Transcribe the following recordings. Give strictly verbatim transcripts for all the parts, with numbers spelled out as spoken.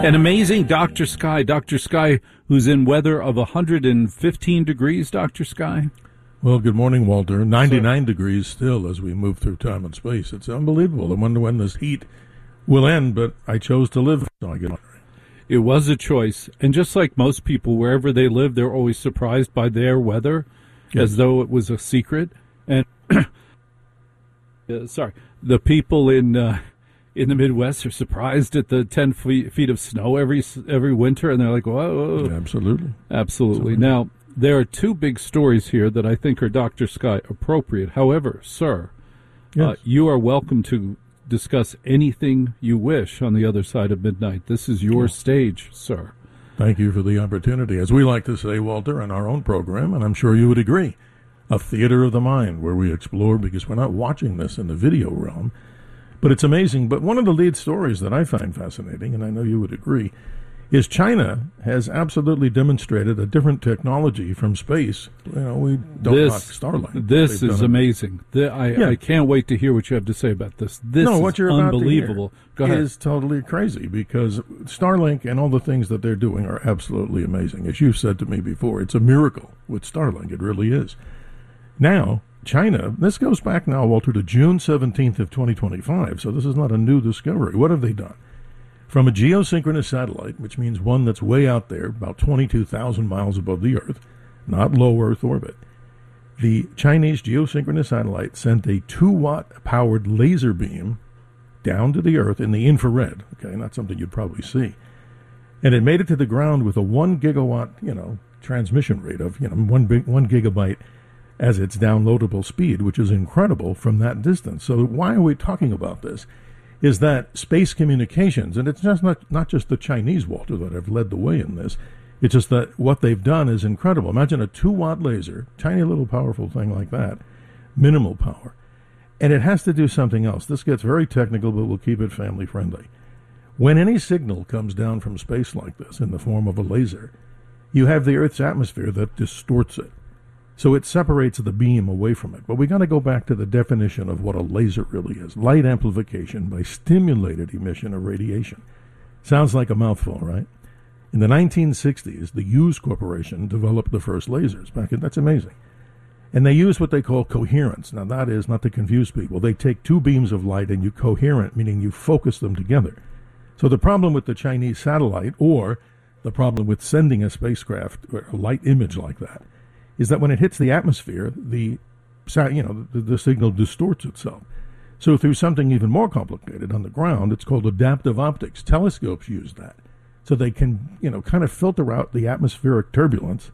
An amazing Doctor Sky. Doctor Sky, who's in weather of one hundred fifteen degrees, Doctor Sky. Well, good morning, Walter. ninety-nine Sir. Degrees still as we move through time and space. It's unbelievable. I wonder when this heat will end, but I chose to live. So I get on. It was a choice. And just like most people, wherever they live, they're always surprised by their weather, yes. as though it was a secret. And, uh, sorry, the people in uh, in the Midwest are surprised at the ten feet, feet of snow every every winter, and they're like, whoa. Absolutely. Absolutely. Absolutely. Now, there are two big stories here that I think are Doctor Sky appropriate. However, sir, yes. uh, you are welcome to discuss anything you wish on the other side of midnight. This is your yes. stage, sir. Thank you for the opportunity. As we like to say, Walter, in our own program, and I'm sure you would agree, a theater of the mind where we explore, because we're not watching this in the video realm, but it's amazing. But one of the lead stories that I find fascinating, and I know you would agree, is China has absolutely demonstrated a different technology from space. You know, we don't this, knock Starlink. This is amazing. The, I, yeah. I can't wait to hear what you have to say about this. This no, is what you're unbelievable. About Go ahead. Is totally crazy, because Starlink and all the things that they're doing are absolutely amazing. As you've said to me before, it's a miracle with Starlink. It really is. Now, China, this goes back now, Walter, to June seventeenth of twenty twenty-five, so this is not a new discovery. What have they done? From a geosynchronous satellite, which means one that's way out there, about twenty-two thousand miles above the Earth, not low Earth orbit, the Chinese geosynchronous satellite sent a two-watt powered laser beam down to the Earth in the infrared, okay, not something you'd probably see, and it made it to the ground with a one gigawatt, you know, transmission rate of, you know, one, big, one gigabyte as its downloadable speed, which is incredible from that distance. So why are we talking about this? Is that space communications, and it's just not, not just the Chinese, Walter, that have led the way in this. It's just that what they've done is incredible. Imagine a two-watt laser, tiny little powerful thing like that, minimal power. And it has to do something else. This gets very technical, but we'll keep it family-friendly. When any signal comes down from space like this in the form of a laser, you have the Earth's atmosphere that distorts it. So it separates the beam away from it. But we got to go back to the definition of what a laser really is. Light amplification by stimulated emission of radiation. Sounds like a mouthful, right? In the nineteen sixties, the Hughes Corporation developed the first lasers. Back in, that's amazing. And they use what they call coherence. Now, that is, not to confuse people, they take two beams of light and you coherent, meaning you focus them together. So the problem with the Chinese satellite, or the problem with sending a spacecraft or a light image like that, is that when it hits the atmosphere, the you know the, the signal distorts itself. So through something even more complicated on the ground, it's called adaptive optics. Telescopes use that, so they can you know kind of filter out the atmospheric turbulence,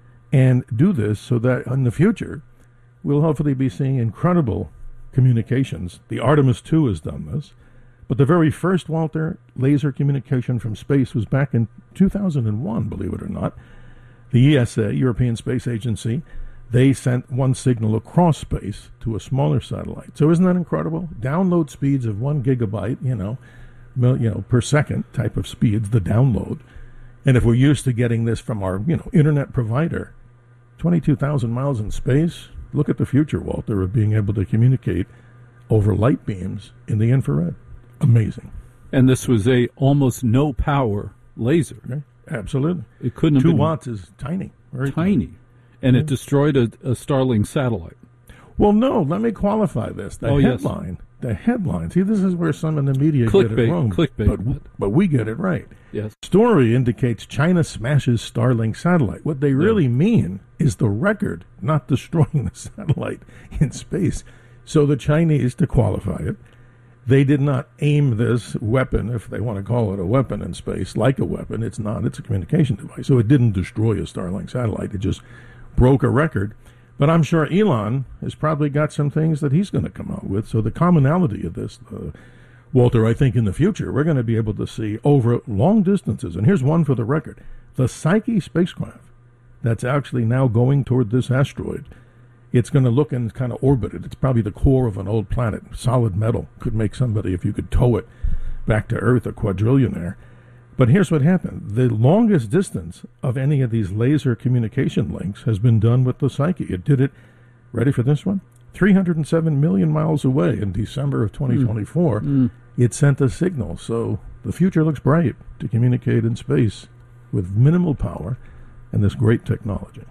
and do this so that in the future we'll hopefully be seeing incredible communications. The Artemis two has done this, but the very first, Walter, laser communication from space was back in two thousand one, believe it or not. The E S A, European Space Agency, they sent one signal across space to a smaller satellite. So isn't that incredible? Download speeds of one gigabyte, you know, mil, you know, per second type of speeds, the download. And if we're used to getting this from our, you know, internet provider, twenty-two thousand miles in space, look at the future, Walter, of being able to communicate over light beams in the infrared. Amazing. And this was a almost no power laser. Okay. Absolutely. It couldn't have Two been watts is tiny. Very tiny. tiny. And yeah. it destroyed a, a Starlink satellite. Well, no, let me qualify this. The oh, headline, yes. the headline. See, this is where some in the media clickbait, get it wrong. Clickbait. But, but we get it right. Yes. Story indicates China smashes Starlink satellite. What they really yeah. mean is the record, not destroying the satellite in space. So the Chinese, to qualify it, they did not aim this weapon, if they want to call it a weapon in space, like a weapon. It's not. It's a communication device. So it didn't destroy a Starlink satellite. It just broke a record. But I'm sure Elon has probably got some things that he's going to come out with. So the commonality of this, uh, Walter, I think in the future, we're going to be able to see over long distances. And here's one for the record. The Psyche spacecraft that's actually now going toward this asteroid, it's going to look and kind of orbit it. It's probably the core of an old planet. Solid metal could make somebody, if you could tow it back to Earth, a quadrillionaire. But here's what happened. The longest distance of any of these laser communication links has been done with the Psyche. It did it, ready for this one? three hundred seven million miles away in December of twenty twenty-four. Mm. Mm. It sent a signal. So the future looks bright to communicate in space with minimal power and this great technology.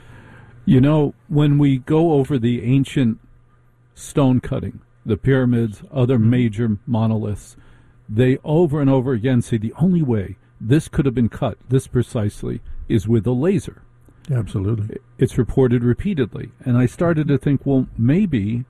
You know, when we go over the ancient stone cutting, the pyramids, other major monoliths, they over and over again say the only way this could have been cut, this precisely, is with a laser. Absolutely. It's reported repeatedly. And I started to think, well, maybe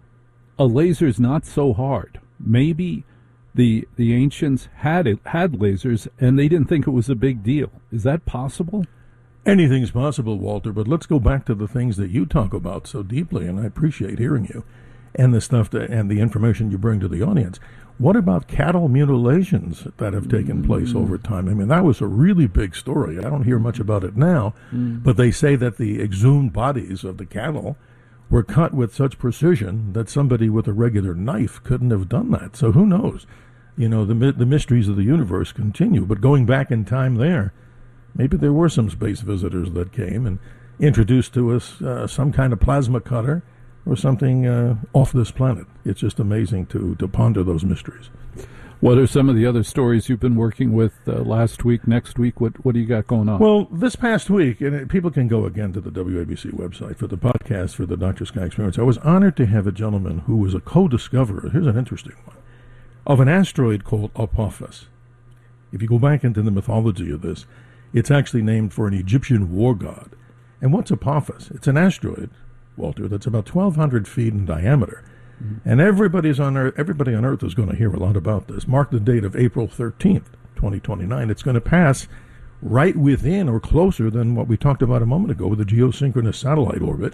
a laser's not so hard. Maybe the the ancients had it, had lasers, and they didn't think it was a big deal. Is that possible? Anything's possible, Walter, but let's go back to the things that you talk about so deeply, and I appreciate hearing you, and the stuff that, and the information you bring to the audience. What about cattle mutilations that have taken place over time? I mean, that was a really big story. I don't hear much about it now, mm. but they say that the exhumed bodies of the cattle were cut with such precision that somebody with a regular knife couldn't have done that. So who knows? You know, the the mysteries of the universe continue. But going back in time there, maybe there were some space visitors that came and introduced to us uh, some kind of plasma cutter or something uh, off this planet. It's just amazing to, to ponder those mysteries. What are some of the other stories you've been working with uh, last week, next week? What what do you got going on? Well, this past week, and it, people can go again to the W A B C website for the podcast for the Doctor Sky Experience. I was honored to have a gentleman who was a co-discoverer, here's an interesting one, of an asteroid called Apophis. If you go back into the mythology of this, it's actually named for an Egyptian war god. And what's Apophis? It's an asteroid, Walter, that's about twelve hundred feet in diameter. Mm-hmm. And everybody's on Earth, everybody on Earth is going to hear a lot about this. Mark the date of April thirteenth, twenty twenty-nine. It's going to pass right within or closer than what we talked about a moment ago with the geosynchronous satellite orbit.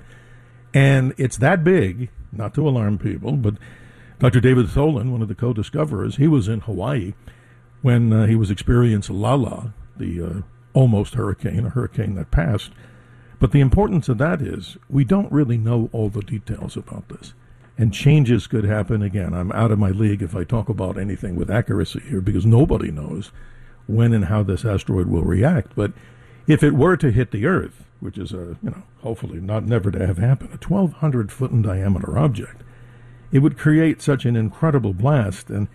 And it's that big, not to alarm people, but Doctor David Tholen, one of the co-discoverers, he was in Hawaii when uh, he was experiencing Lala, the uh, almost hurricane, a hurricane that passed. But the importance of that is we don't really know all the details about this. And changes could happen. Again, I'm out of my league if I talk about anything with accuracy here because nobody knows when and how this asteroid will react. But if it were to hit the Earth, which is a, you know, hopefully not never to have happen, a twelve hundred foot in diameter object, it would create such an incredible blast. And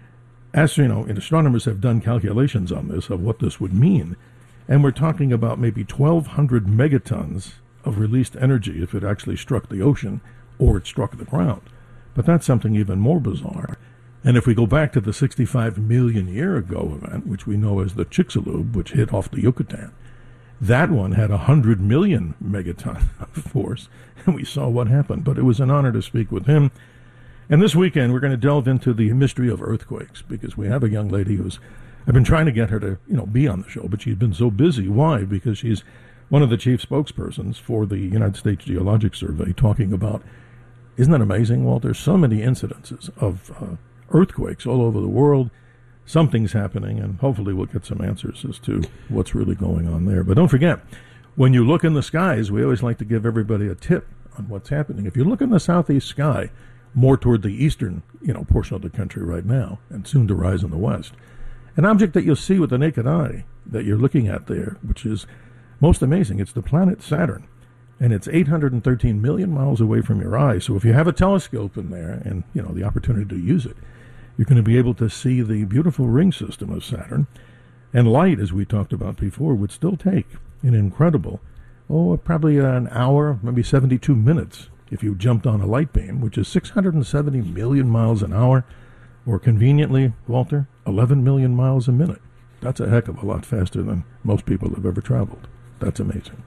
as you know, astronomers have done calculations on this of what this would mean. And we're talking about maybe twelve hundred megatons of released energy if it actually struck the ocean or it struck the ground. But that's something even more bizarre. And if we go back to the sixty-five million year ago event, which we know as the Chicxulub, which hit off the Yucatan, that one had one hundred million megaton of force, and we saw what happened. But it was an honor to speak with him. And this weekend, we're going to delve into the mystery of earthquakes, because we have a young lady who's, I've been trying to get her to, you know, be on the show, but she's been so busy. Why? Because she's one of the chief spokespersons for the United States Geologic Survey, talking about, isn't that amazing, Walter? So many incidences of uh, earthquakes all over the world. Something's happening, and hopefully we'll get some answers as to what's really going on there. But don't forget, when you look in the skies, we always like to give everybody a tip on what's happening. If you look in the southeast sky, more toward the eastern, you know, portion of the country right now, and soon to rise in the west, an object that you'll see with the naked eye that you're looking at there, which is most amazing, it's the planet Saturn. And it's eight hundred thirteen million miles away from your eye. So if you have a telescope in there and, you know, the opportunity to use it, you're going to be able to see the beautiful ring system of Saturn. And light, as we talked about before, would still take an incredible, oh, probably an hour, maybe seventy-two minutes if you jumped on a light beam, which is six hundred seventy million miles an hour, or conveniently, Walter, eleven million miles a minute. That's a heck of a lot faster than most people have ever traveled. That's amazing.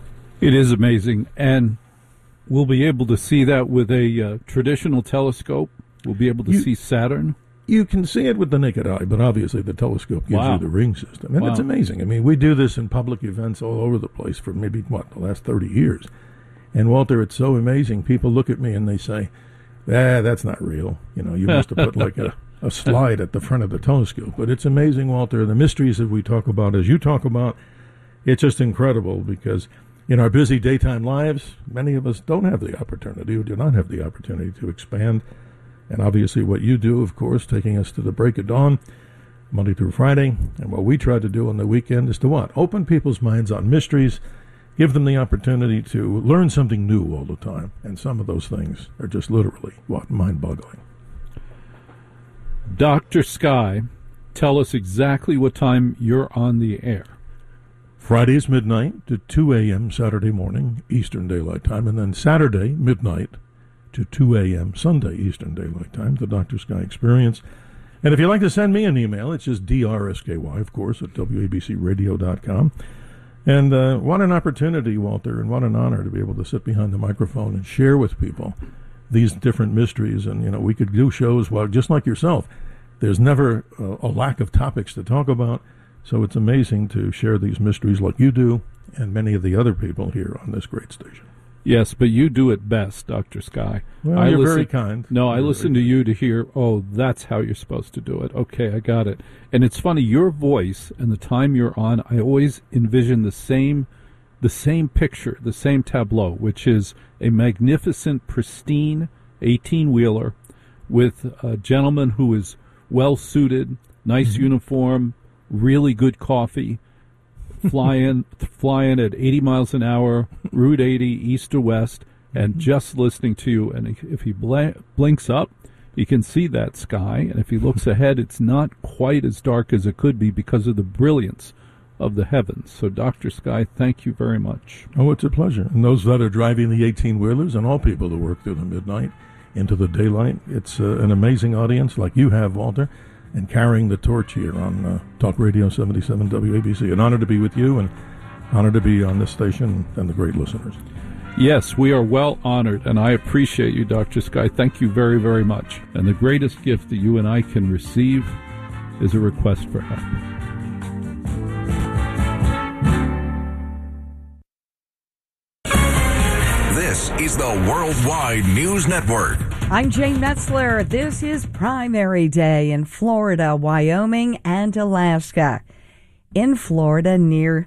It is amazing, and we'll be able to see that with a uh, traditional telescope. We'll be able to you, see Saturn. You can see it with the naked eye, but obviously the telescope gives wow. you the ring system. And wow. it's amazing. I mean, we do this in public events all over the place for maybe, what, the last thirty years. And, Walter, it's so amazing. People look at me and they say, ah, that's not real. You know, you must have put like a, a slide at the front of the telescope. But it's amazing, Walter. The mysteries that we talk about, as you talk about, it's just incredible because in our busy daytime lives, many of us don't have the opportunity or do not have the opportunity to expand. And obviously what you do, of course, taking us to the break of dawn, Monday through Friday, and what we try to do on the weekend is to what? Open people's minds on mysteries, give them the opportunity to learn something new all the time. And some of those things are just literally, what, mind-boggling. Doctor Sky tell us exactly what time you're on the air. Fridays midnight to two a.m. Saturday morning, Eastern Daylight Time, and then Saturday midnight to two a.m. Sunday Eastern Daylight Time, the Doctor Sky Experience. And if you'd like to send me an email, it's just D R S K Y, of course, at W A B C radio dot com. And uh, what an opportunity, Walter, and what an honor to be able to sit behind the microphone and share with people these different mysteries. And, you know, we could do shows, well, just like yourself. There's never a, a lack of topics to talk about. So it's amazing to share these mysteries like you do and many of the other people here on this great station. Yes, but you do it best, Doctor Sky. Well, I you're listen, very kind. No, I you're listen to you to hear, oh, that's how you're supposed to do it. Okay, I got it. And it's funny, your voice and the time you're on, I always envision the same the same picture, the same tableau, which is a magnificent, pristine eighteen-wheeler with a gentleman who is well-suited, nice mm-hmm. uniform, really good coffee, flying flying at eighty miles an hour, Route eighty, east to west, and just listening to you. And if he bl- blinks up, you can see that sky. And if he looks ahead, it's not quite as dark as it could be because of the brilliance of the heavens. So, Doctor Sky, thank you very much. Oh, it's a pleasure. And those that are driving the eighteen-wheelers and all people who work through the midnight into the daylight, it's uh, an amazing audience like you have, Walter, and carrying the torch here on uh, Talk Radio seventy-seven W A B C. An honor to be with you and honor to be on this station and the great listeners. Yes, we are well honored, and I appreciate you, Doctor Sky. Thank you very, very much. And the greatest gift that you and I can receive is a request for help. This is the Worldwide News Network. I'm Jane Metzler. This is primary day in Florida, Wyoming, and Alaska. In Florida, near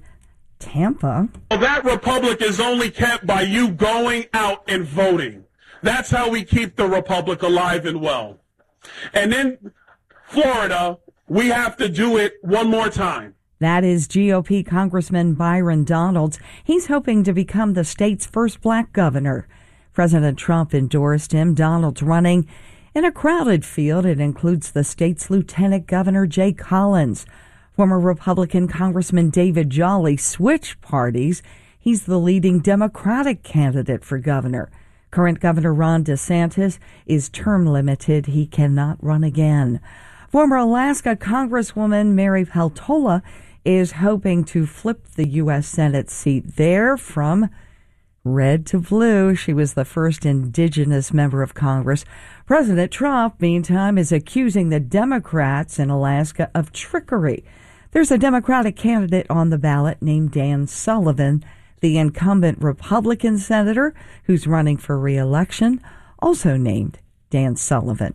Tampa. Well, that republic is only kept by you going out and voting. That's how we keep the republic alive and well. And in Florida, we have to do it one more time. That is G O P Congressman Byron Donalds. He's hoping to become the state's first black governor. President Trump endorsed him. Donalds running in a crowded field. It includes the state's Lieutenant Governor Jay Collins. Former Republican Congressman David Jolly switched parties. He's the leading Democratic candidate for governor. Current Governor Ron DeSantis is term limited. He cannot run again. Former Alaska Congresswoman Mary Peltola is hoping to flip the U S Senate seat there from red to blue. She was the first indigenous member of Congress. President Trump, meantime, is accusing the Democrats in Alaska of trickery. There's a Democratic candidate on the ballot named Dan Sullivan, the incumbent Republican senator who's running for re-election, also named Dan Sullivan.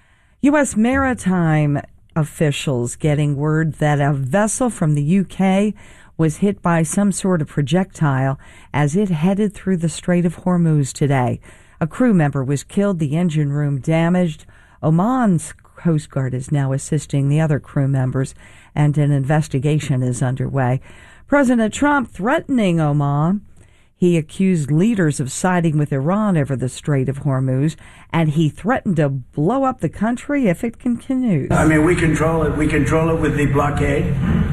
U S maritime officials getting word that a vessel from the U K was hit by some sort of projectile as it headed through the Strait of Hormuz today. A crew member was killed, the engine room damaged. Oman's Coast Guard is now assisting the other crew members, and an investigation is underway. President Trump threatening Oman. He accused leaders of siding with Iran over the Strait of Hormuz, and he threatened to blow up the country if it continues. I mean, we control it. We control it with the blockade.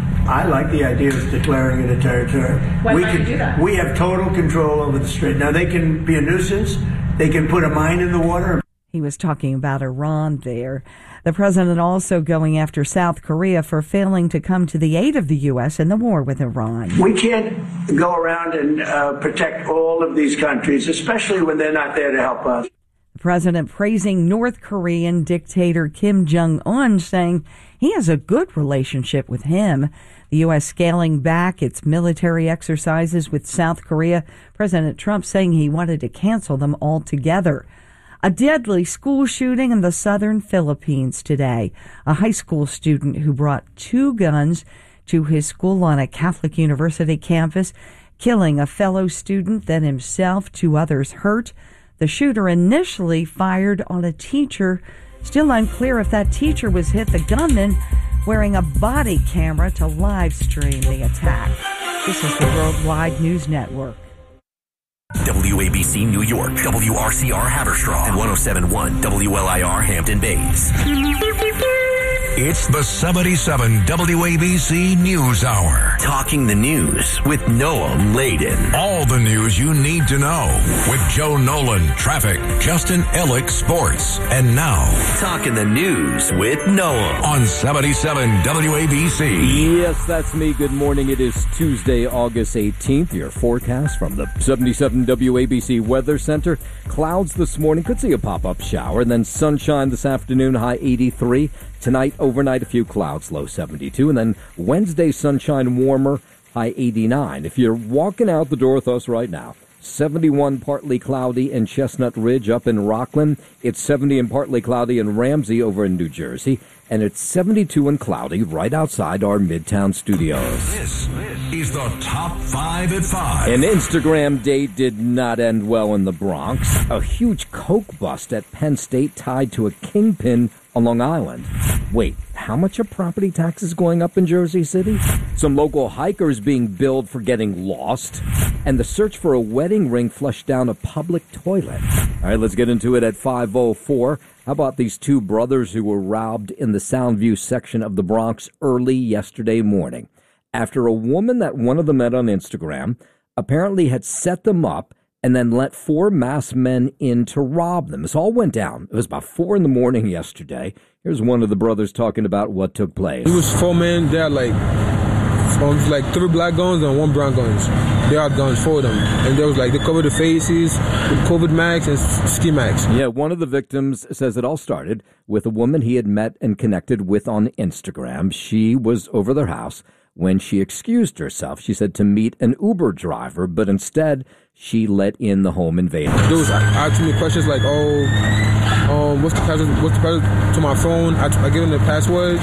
I like the idea of declaring it a territory. When we might can, you do that? We have total control over the strait. Now, they can be a nuisance. They can put a mine in the water. He was talking about Iran there. The president also going after South Korea for failing to come to the aid of the U S in the war with Iran. We can't go around and uh, protect all of these countries, especially when they're not there to help us. The president praising North Korean dictator Kim Jong-un, saying he has a good relationship with him. The U S scaling back its military exercises with South Korea. President Trump saying he wanted to cancel them altogether. A deadly school shooting in the southern Philippines today. A high school student who brought two guns to his school on a Catholic university campus, killing a fellow student, then himself, two others hurt. The shooter initially fired on a teacher. Still unclear if that teacher was hit. The gunman wearing a body camera to live stream the attack. This is the Worldwide News Network. W A B C New York, W R C R Haverstraw, and one oh seven point one W L I R Hampton Bays. It's the seventy-seven W A B C News Hour. Talking the news with Noah Layden. All the news you need to know with Joe Nolan, traffic, Justin Ellick, sports, and now Talking the news with Noah on seventy-seven W A B C. Yes, that's me. Good morning. It is Tuesday, August eighteenth. Your forecast from the seventy-seven W A B C Weather Center. Clouds this morning. Could see a pop-up shower. And then sunshine this afternoon, high eighty-three. Tonight, overnight, a few clouds, low seventy-two. And then Wednesday, sunshine warmer, high eighty-nine. If you're walking out the door with us right now, seventy-one partly cloudy in Chestnut Ridge up in Rockland. It's seventy and partly cloudy in Ramsey over in New Jersey. And it's seventy-two and cloudy right outside our Midtown studios. This is the Top five at five. An Instagram date did not end well in the Bronx. A huge coke bust at Penn State tied to a kingpin on Long Island. Wait, how much are property taxes going up in Jersey City? Some local hikers being billed for getting lost. And the search for a wedding ring flushed down a public toilet. All right, let's get into it at five oh four. How about these two brothers who were robbed in the Soundview section of the Bronx early yesterday morning after a woman that one of them met on Instagram apparently had set them up and then let four masked men in to rob them. This all went down. It was about four in the morning yesterday. Here's one of the brothers talking about what took place. It was four men. They had like, it was like three black guns and one brown guns. They had guns, four of them. And there was like, they covered the faces with COVID masks and ski masks. Yeah, one of the victims says it all started with a woman he had met and connected with on Instagram. She was over their house when she excused herself. She said to meet an Uber driver, but instead she let in the home invaders. They was asking me questions like, oh, um, what's the password, what's the password to my phone? I, I gave them the password,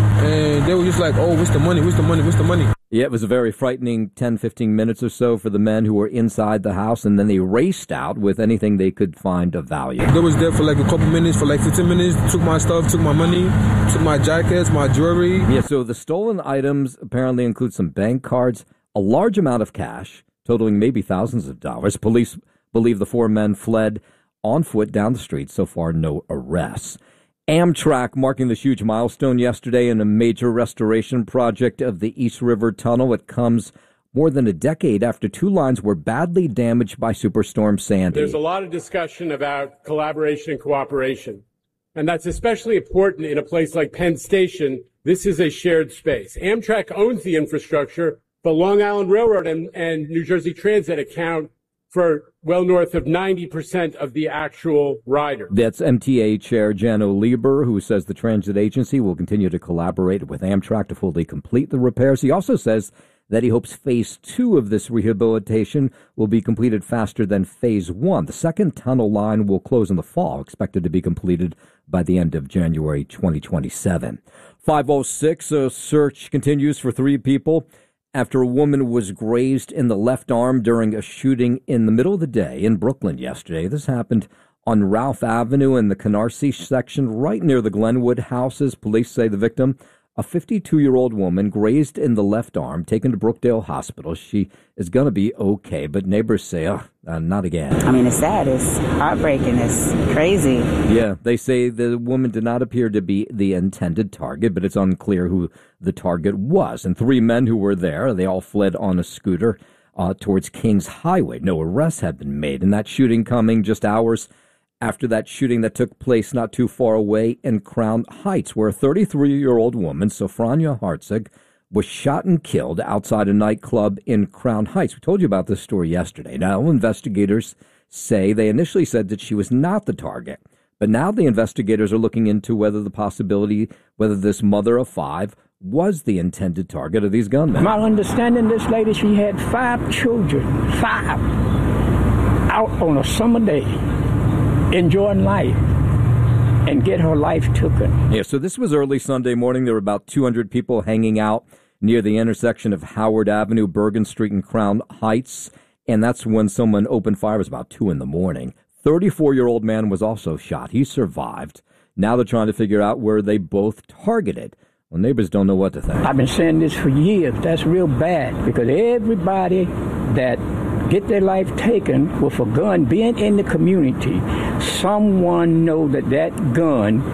and they were just like, oh, what's the money, what's the money, what's the money? Yeah, it was a very frightening ten, fifteen minutes or so for the men who were inside the house, and then they raced out with anything they could find of value. They was there for like a couple minutes, for like fifteen minutes, took my stuff, took my money, took my jackets, my jewelry. Yeah, so the stolen items apparently include some bank cards, a large amount of cash, totaling maybe thousands of dollars. Police believe the four men fled on foot down the street. So far, no arrests. Amtrak marking this huge milestone yesterday in a major restoration project of the East River Tunnel. It comes more than a decade after two lines were badly damaged by Superstorm Sandy. There's a lot of discussion about collaboration and cooperation, and that's especially important in a place like Penn Station. This is a shared space. Amtrak owns the infrastructure, but Long Island Railroad and, and New Jersey Transit account for well north of ninety percent of the actual riders. That's M T A Chair Jano Lieber, who says the transit agency will continue to collaborate with Amtrak to fully complete the repairs. He also says that he hopes phase two of this rehabilitation will be completed faster than phase one. The second tunnel line will close in the fall, expected to be completed by the end of January twenty twenty-seven. five oh six, a search continues for three people after a woman was grazed in the left arm during a shooting in the middle of the day in Brooklyn yesterday. This happened on Ralph Avenue in the Canarsie section, right near the Glenwood houses. Police say the victim, a fifty-two-year-old woman, grazed in the left arm, taken to Brookdale Hospital. She is going to be okay, but neighbors say, oh, uh, not again. I mean, it's sad. It's heartbreaking. It's crazy. Yeah, they say the woman did not appear to be the intended target, but it's unclear who the target was. And three men who were there, they all fled on a scooter uh, towards Kings Highway. No arrests had been made. And that shooting coming just hours after that shooting that took place not too far away in Crown Heights, where a thirty-three-year-old woman, Sofrania Hartzig, was shot and killed outside a nightclub in Crown Heights. We told you about this story yesterday. Now, investigators say they initially said that she was not the target, but now the investigators are looking into whether the possibility, whether this mother of five was the intended target of these gunmen. My understanding, this lady, she had five children, five, out on a summer day, enjoying life, and get her life taken. Yeah, so this was early Sunday morning. There were about two hundred people hanging out near the intersection of Howard Avenue, Bergen Street, and Crown Heights, and that's when someone opened fire. It was about two in the morning. thirty-four-year-old man was also shot. He survived. Now they're trying to figure out where they both targeted. Well, neighbors don't know what to think. I've been saying this for years. That's real bad, because everybody that get their life taken with a gun, being in the community, someone know that that gun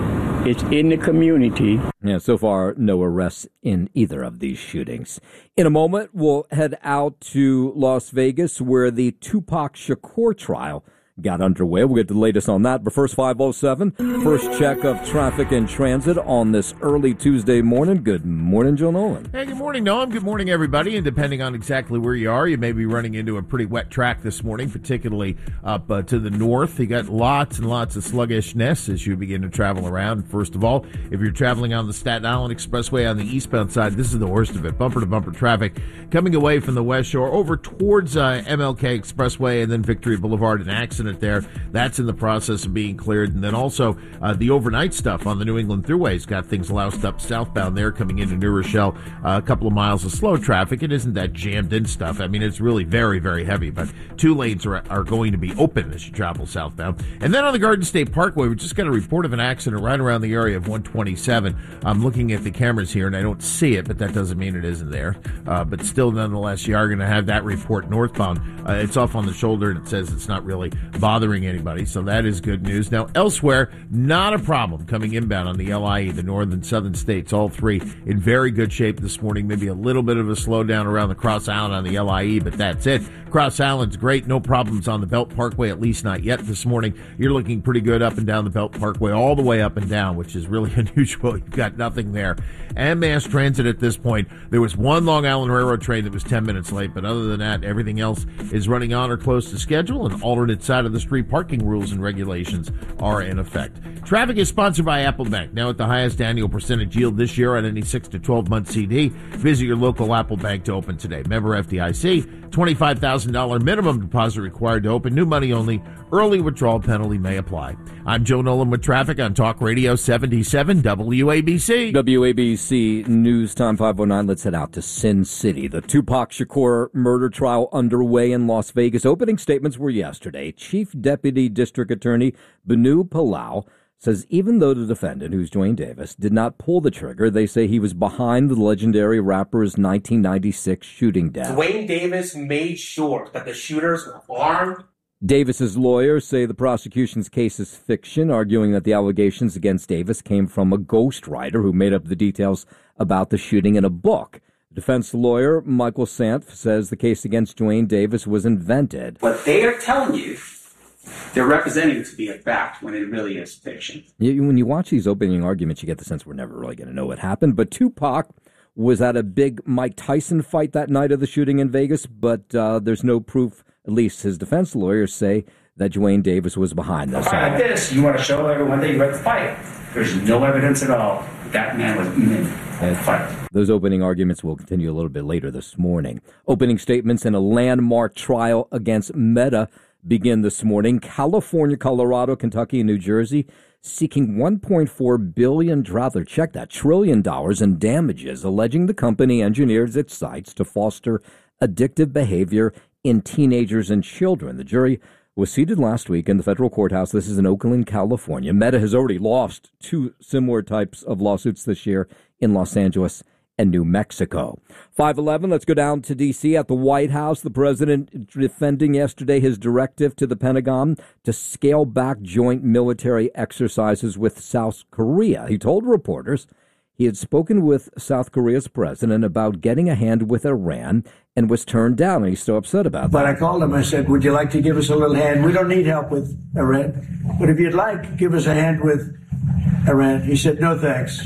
It's in the community. Yeah, so far, no arrests in either of these shootings. In a moment, we'll head out to Las Vegas, where the Tupac Shakur trial got underway. We'll get the latest on that. But first, five oh seven, first check of traffic and transit on this early Tuesday morning. Good morning, Joe Nolan. Hey, good morning, Noam. Good morning, everybody. And depending on exactly where you are, you may be running into a pretty wet track this morning, particularly up uh, to the north. You got lots and lots of sluggishness as you begin to travel around. First of all, if you're traveling on the Staten Island Expressway on the eastbound side, this is the worst of it. Bumper-to-bumper traffic coming away from the West Shore over towards uh, M L K Expressway and then Victory Boulevard. An accident there. That's in the process of being cleared. And then also uh, the overnight stuff on the New England Thruways got things loused up southbound there coming into New Rochelle. Uh, a couple of miles of slow traffic. It isn't that jammed in stuff. I mean, it's really very, very heavy, but two lanes are, are going to be open as you travel southbound. And then on the Garden State Parkway, we just got a report of an accident right around the area of one twenty-seven. I'm looking at the cameras here and I don't see it, but that doesn't mean it isn't there. Uh, but still, nonetheless, you are going to have that report northbound. Uh, it's off on the shoulder and it says it's not really bothering anybody, so that is good news. Now, elsewhere, not a problem coming inbound on the L I E, the northern and southern states, all three in very good shape this morning. Maybe a little bit of a slowdown around the Cross Island on the L I E, but that's it. Cross Island's great. No problems on the Belt Parkway, at least not yet this morning. You're looking pretty good up and down the Belt Parkway, all the way up and down, which is really unusual. You've got nothing there. And mass transit at this point. There was one Long Island Railroad train that was ten minutes late, but other than that, everything else is running on or close to schedule. An alternate side of the street parking rules and regulations are in effect. Traffic is sponsored by Apple Bank, now at the highest annual percentage yield this year on any six to twelve month C D. Visit your local Apple Bank to open today. Member F D I C, twenty-five thousand dollars minimum deposit required to open. New money only. Early withdrawal penalty may apply. I'm Joe Nolan with traffic on Talk Radio seventy-seven W A B C. W A B C News Time five oh nine. Let's head out to Sin City. The Tupac Shakur murder trial underway in Las Vegas. Opening statements were yesterday. Chief Deputy District Attorney Benu Palau says even though the defendant, who's Duane Davis, did not pull the trigger, they say he was behind the legendary rapper's nineteen ninety-six shooting death. Duane Davis made sure that the shooters were armed. Davis's lawyers say the prosecution's case is fiction, arguing that the allegations against Davis came from a ghostwriter who made up the details about the shooting in a book. Defense lawyer Michael Sanf says the case against Duane Davis was invented. What they are telling you, they're representing it to be a fact when it really is fiction. You, when you watch these opening arguments, you get the sense we're never really going to know what happened. But Tupac was at a big Mike Tyson fight that night of the shooting in Vegas, but uh, there's no proof. At least his defense lawyers say that Duane Davis was behind this. Like this, you want to show everyone that you were at the fight. There's no evidence at all that that man was in the fight. Those opening arguments will continue a little bit later this morning. Opening statements in a landmark trial against Meta begin this morning. California, Colorado, Kentucky, and New Jersey seeking one point four billion dollars, rather check that, trillion dollars in damages, alleging the company engineers its sites to foster addictive behavior in teenagers and children. The jury was seated last week in the federal courthouse. This is in Oakland, California. Meta has already lost two similar types of lawsuits this year in Los Angeles and New Mexico. five eleven, let's go down to D C at the White House. The president defending yesterday his directive to the Pentagon to scale back joint military exercises with South Korea. He told reporters he had spoken with South Korea's president about getting a hand with Iran and was turned down, and he's so upset about but that. But I called him. I said, would you like to give us a little hand? We don't need help with Iran, but if you'd like, give us a hand with Iran. He said, no, thanks.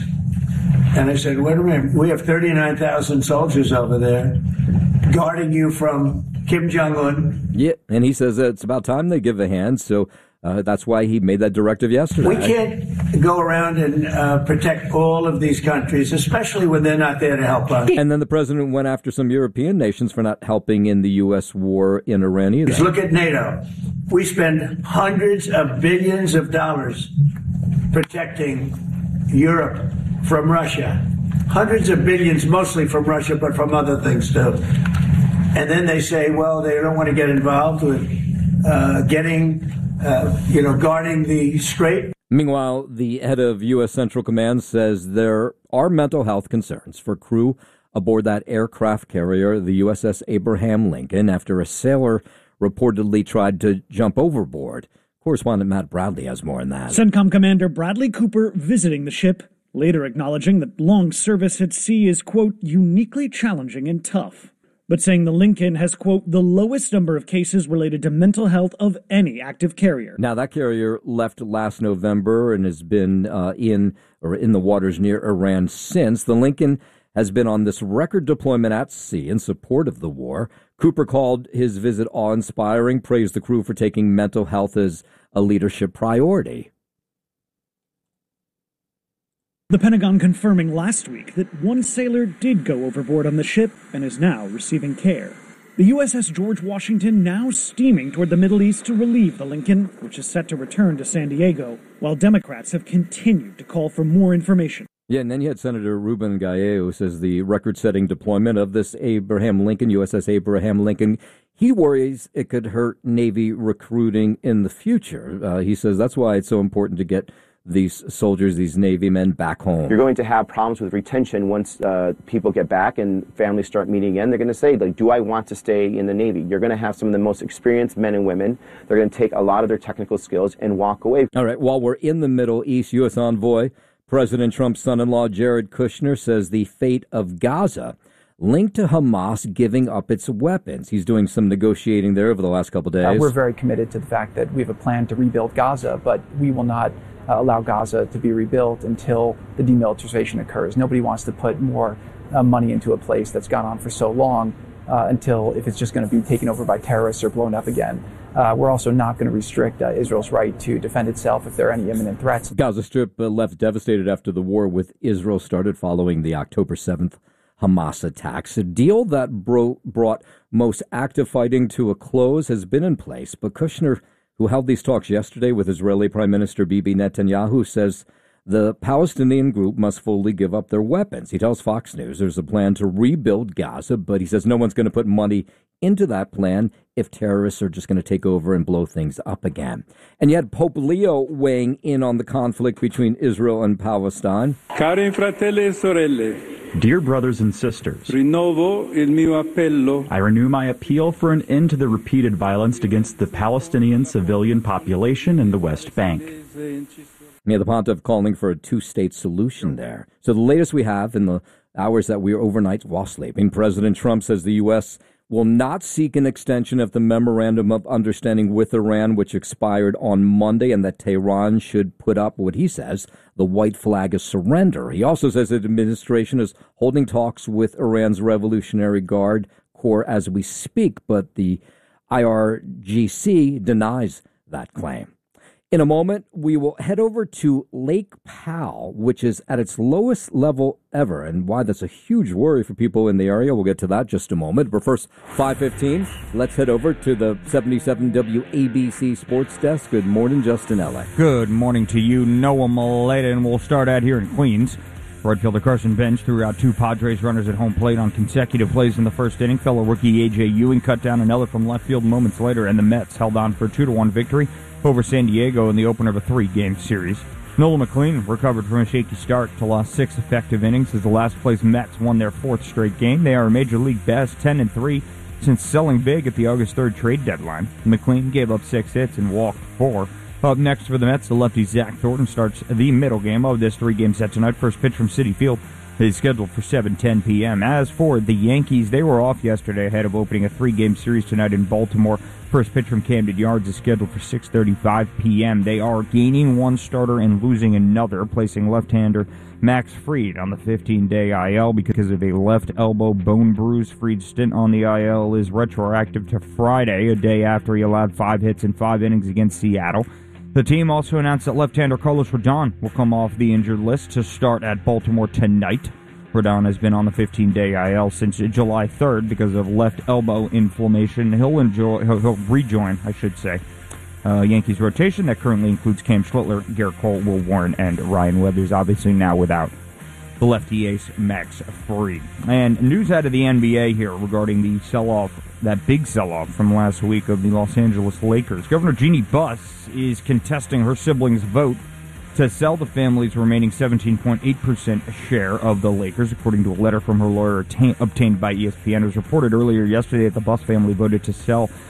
And I said, wait a minute. We have thirty-nine thousand soldiers over there guarding you from Kim Jong-un. Yeah, and he says that it's about time they give a hand, so uh, that's why he made that directive yesterday. We can't go around and uh, protect all of these countries, especially when they're not there to help us. And then the president went after some European nations for not helping in the U S war in Iran either. Look at NATO. We spend hundreds of billions of dollars protecting Europe from Russia. Hundreds of billions, mostly from Russia, but from other things too. And then they say, well, they don't want to get involved with uh, getting, uh, you know, guarding the Strait. Meanwhile, the head of U S Central Command says there are mental health concerns for crew aboard that aircraft carrier, the U S S Abraham Lincoln, after a sailor reportedly tried to jump overboard. Correspondent Matt Bradley has more on that. CENTCOM Commander Bradley Cooper visiting the ship, later acknowledging that long service at sea is, quote, uniquely challenging and tough, but saying the Lincoln has, quote, the lowest number of cases related to mental health of any active carrier. Now, that carrier left last November and has been uh, in or in the waters near Iran since. The Lincoln has been on this record deployment at sea in support of the war. Cooper called his visit awe-inspiring, praised the crew for taking mental health as a leadership priority. The Pentagon confirming last week that one sailor did go overboard on the ship and is now receiving care. The U S S George Washington now steaming toward the Middle East to relieve the Lincoln, which is set to return to San Diego, while Democrats have continued to call for more information. Yeah, and then you had Senator Ruben Gallego, who says the record-setting deployment of this Abraham Lincoln, U S S Abraham Lincoln, he worries it could hurt Navy recruiting in the future. Uh, he says that's why it's so important to get these soldiers, these Navy men, back home. You're going to have problems with retention once uh, people get back and families start meeting again. They're going to say, like, do I want to stay in the Navy? You're going to have some of the most experienced men and women. They're going to take a lot of their technical skills and walk away. All right, while we're in the Middle East, U S envoy President Trump's son-in-law Jared Kushner says the fate of Gaza linked to Hamas giving up its weapons. He's doing some negotiating there over the last couple of days. Uh, we're very committed to the fact that we have a plan to rebuild Gaza, but we will not uh, allow Gaza to be rebuilt until the demilitarization occurs. Nobody wants to put more uh, money into a place that's gone on for so long uh, until if it's just going to be taken over by terrorists or blown up again. Uh, we're also not going to restrict uh, Israel's right to defend itself if there are any imminent threats. Gaza Strip uh, left devastated after the war with Israel started following the October seventh Hamas attacks. A deal that bro- brought most active fighting to a close has been in place, but Kushner, who held these talks yesterday with Israeli Prime Minister Bibi Netanyahu, says the Palestinian group must fully give up their weapons. He tells Fox News there's a plan to rebuild Gaza, but he says no one's going to put money into that plan if terrorists are just going to take over and blow things up again. And yet Pope Leo weighing in on the conflict between Israel and Palestine. Cari fratelli e sorelle, dear brothers and sisters, rinnovo il mio appello. I renew my appeal for an end to the repeated violence against the Palestinian civilian population in the West Bank. Yeah, the Pontiff calling for a two-state solution there. So the latest we have in the hours that we are overnight while sleeping, President Trump says the U S will not seek an extension of the Memorandum of Understanding with Iran, which expired on Monday, and that Tehran should put up what he says the white flag of surrender. He also says the administration is holding talks with Iran's Revolutionary Guard Corps as we speak, but the I R G C denies that claim. In a moment, we will head over to Lake Powell, which is at its lowest level ever, and why that's a huge worry for people in the area. We'll get to that just a moment. But first, five fifteen, let's head over to the seventy-seven W A B C Sports Desk. Good morning, Justin Ellick. Good morning to you, Noah Maleta, and we'll start out here in Queens. Right fielder Carson Bench threw out two Padres runners at home plate on consecutive plays in the first inning. Fellow rookie A J Ewing cut down another from left field moments later, and the Mets held on for a two to one victory over San Diego in the opener of a three-game series. Nola McLean recovered from a shaky start to lost six effective innings as the last-place Mets won their fourth straight game. They are a major league best ten and three since selling big at the August third trade deadline. McLean gave up six hits and walked four. Up next for the Mets, the lefty Zach Thornton starts the middle game of this three-game set tonight. First pitch from Citi Field is scheduled for seven ten p.m. As for the Yankees, they were off yesterday ahead of opening a three-game series tonight in Baltimore. First pitch from Camden Yards is scheduled for six thirty-five p.m. They are gaining one starter and losing another, placing left-hander Max Fried on the fifteen-day I L because of a left elbow bone bruise. Fried's stint on the I L is retroactive to Friday, a day after he allowed five hits in five innings against Seattle. The team also announced that left-hander Carlos Rodon will come off the injured list to start at Baltimore tonight. Rodon has been on the fifteen-day I L since July third because of left elbow inflammation. He'll enjoy, he'll, he'll rejoin, I should say, uh, Yankees rotation that currently includes Cam Schlittler, Garrett Cole, Will Warren, and Ryan Weathers, obviously now without the lefty ace Max Fried. And news out of the N B A here regarding the sell-off, that big sell-off from last week of the Los Angeles Lakers. Governor Jeannie Buss is contesting her siblings' vote to sell the family's remaining seventeen point eight percent share of the Lakers, according to a letter from her lawyer attain, obtained by E S P N. It was reported earlier yesterday that the Buss family voted to sell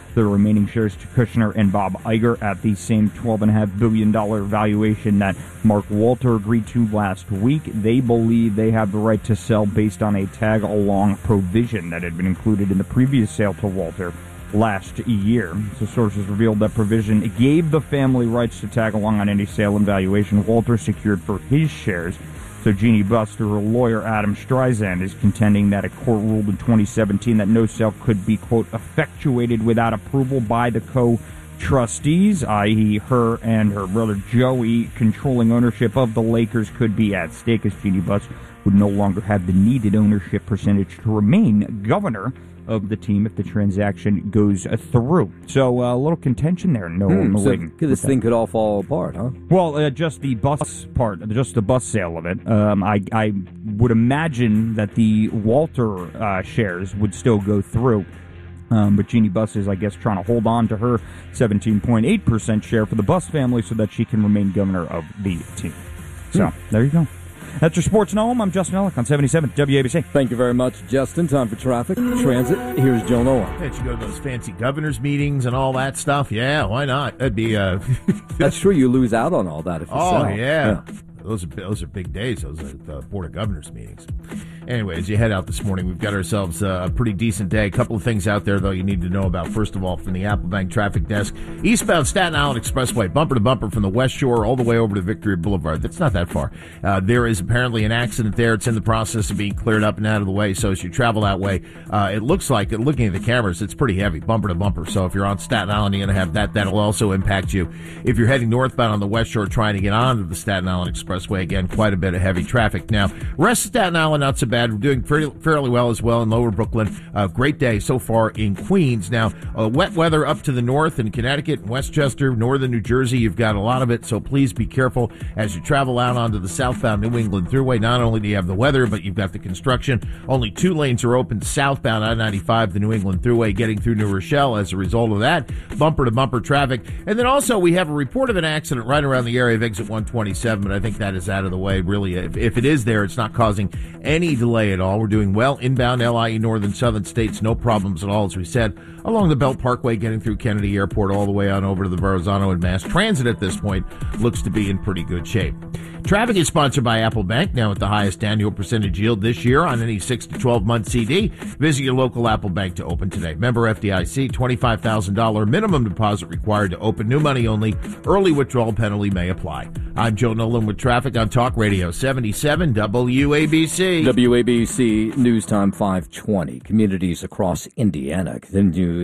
the remaining shares to Kushner and Bob Iger at the same twelve point five billion dollars valuation that Mark Walter agreed to last week. They believe they have the right to sell based on a tag-along provision that had been included in the previous sale to Walter last year. So sources revealed that provision gave the family rights to tag along on any sale and valuation Walter secured for his shares. So Jeannie Buss, through her lawyer Adam Streisand, is contending that a court ruled in twenty seventeen that no sale could be, quote, effectuated without approval by the co-trustees, that is her and her brother Joey. Controlling ownership of the Lakers could be at stake, as Jeannie Buss would no longer have the needed ownership percentage to remain governor of the team if the transaction goes through. So uh, a little contention there. No, hmm, no so waiting. This thing could all fall apart, huh? Well, uh, just the bus part, just the bus sale of it. Um, I, I would imagine that the Walter uh, shares would still go through. Um, but Jeannie Buss is, I guess, trying to hold on to her seventeen point eight percent share for the Buss family so that she can remain governor of the team. So, hmm. there you go. That's your Sports Noam. I'm Justin Ellick on seventy-seven W A B C. Thank you very much, Justin. Time for traffic, transit. Here's Joe Noah. Hey, you go to those fancy governors meetings and all that stuff. Yeah, why not? That'd be. Uh, That's true. You lose out on all that if you oh, sell. yeah. yeah. Those are those are big days. Those are the Board of Governors meetings. Anyway, as you head out this morning, we've got ourselves a pretty decent day. A couple of things out there, though, you need to know about. First of all, from the Apple Bank traffic desk, eastbound Staten Island Expressway, bumper to bumper from the West Shore all the way over to Victory Boulevard. That's not that far. Uh, there is apparently an accident there. It's in the process of being cleared up and out of the way. So as you travel that way, uh, it looks like, looking at the cameras, it's pretty heavy, bumper to bumper. So if you're on Staten Island, you're going to have that. That'll also impact you. If you're heading northbound on the West Shore trying to get onto the Staten Island Expressway, again, quite a bit of heavy traffic. Now, rest of Staten Island, not so bad. We're doing fairly, fairly well as well in Lower Brooklyn. Uh, great day so far in Queens. Now, uh, wet weather up to the north in Connecticut, Westchester, northern New Jersey. You've got a lot of it, so please be careful as you travel out onto the southbound New England Thruway. Not only do you have the weather, but you've got the construction. Only two lanes are open southbound I ninety-five, the New England Thruway, getting through New Rochelle as a result of that. Bumper-to-bumper traffic. And then also we have a report of an accident right around the area of exit one twenty-seven, but I think that is out of the way. Really, if, if it is there, it's not causing any delay at all. We're doing well inbound L I E northern southern states, no problems at all, as we said, along the Belt Parkway, getting through Kennedy Airport all the way on over to the Verrazano and Mass Transit at this point looks to be in pretty good shape. Traffic is sponsored by Apple Bank, now at the highest annual percentage yield this year on any six to twelve month C D. Visit your local Apple Bank to open today. Member F D I C, twenty-five thousand dollars minimum deposit required to open. New money only. Early withdrawal penalty may apply. I'm Joe Nolan with traffic on Talk Radio seventy-seven W A B C. W A B C News Time five twenty. Communities across Indiana continue